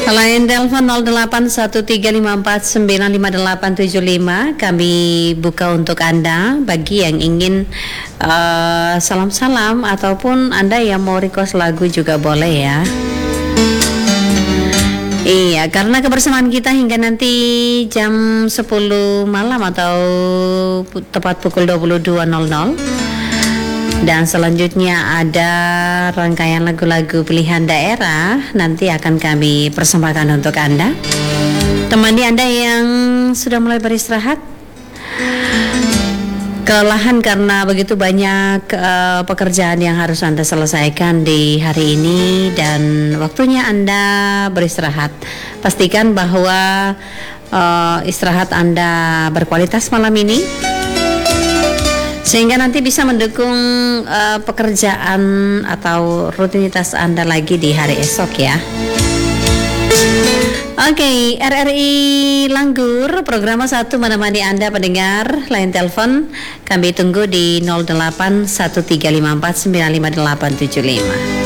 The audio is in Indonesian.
Line telepon 081354955875. Kami buka untuk Anda bagi yang ingin salam-salam ataupun Anda yang mau request lagu juga boleh ya. Iya, karena kebersamaan kita hingga nanti jam 10 malam atau tepat pukul 22.00. Dan selanjutnya ada rangkaian lagu-lagu pilihan daerah nanti akan kami persembahkan untuk Anda. Temani Anda yang sudah mulai beristirahat, kelelahan karena begitu banyak pekerjaan yang harus Anda selesaikan di hari ini dan waktunya Anda beristirahat. Pastikan bahwa istirahat Anda berkualitas malam ini, sehingga nanti bisa mendukung pekerjaan atau rutinitas Anda lagi di hari esok ya. Oke, RRI Langgur, program 1 menemani Anda pendengar. Line telepon kami tunggu di 081354955875.